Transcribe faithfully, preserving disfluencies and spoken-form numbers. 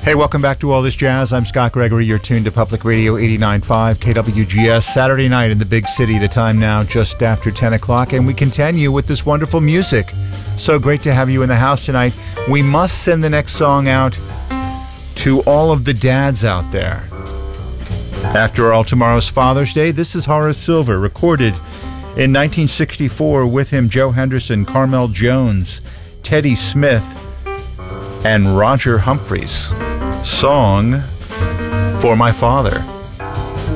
Hey, welcome back to All This Jazz. I'm Scott Gregory. You're tuned to Public Radio eighty-nine point five K W G S. Saturday night in the big city. The time now just after ten o'clock. And we continue with this wonderful music. So great to have you in the house tonight. We must send the next song out to all of the dads out there. After all, tomorrow's Father's Day. This is Horace Silver, recorded in nineteen sixty-four with him, Joe Henderson, Carmel Jones, Teddy Smith, and Roger Humphreys. Song For My Father.